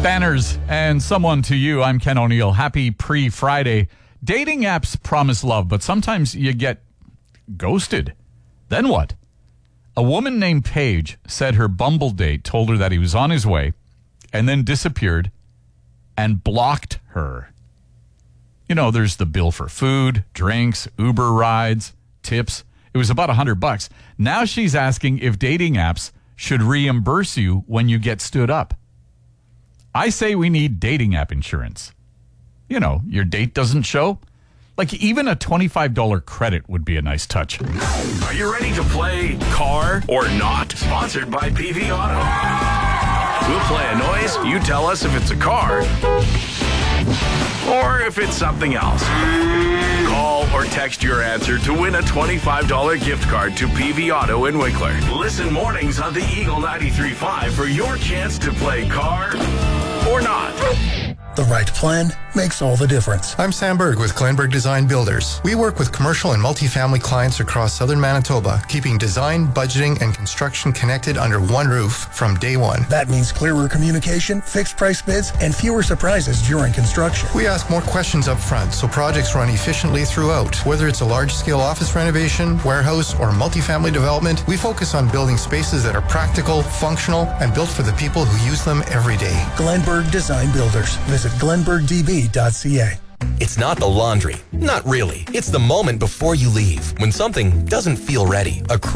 Banners and someone to you. I'm Ken O'Neill. Happy pre-Friday. Dating apps promise love, but sometimes you get ghosted. Then what? A woman named Paige said her Bumble date told her that he was on his way and then disappeared and blocked her. You know, there's the bill for food, drinks, Uber rides, tips. It was about $100. Now she's asking if dating apps should reimburse you when you get stood up. I say we need dating app insurance. You know, your date doesn't show. Like even a $25 credit would be a nice touch. Are you ready to play Car or Not? Sponsored by PV Auto. We'll play a noise. You tell us if it's a car or if it's something else. Call or text your answer to win a $25 gift card to PV Auto in Winkler. Listen mornings on the Eagle 93.5 for your chance to play Car or Not. The right plan makes all the difference. I'm Sam Berg with Glenberg Design Builders. We work with commercial and multifamily clients across southern Manitoba, keeping design, budgeting, and construction connected under one roof from day one. That means clearer communication, fixed price bids, and fewer surprises during construction. We ask more questions up front so projects run efficiently throughout. Whether it's a large-scale office renovation, warehouse, or multifamily development, we focus on building spaces that are practical, functional, and built for the people who use them every day. Glenberg Design Builders. Visit glenbergdb.ca. It's not the laundry. Not really. It's the moment before you leave when something doesn't feel ready. A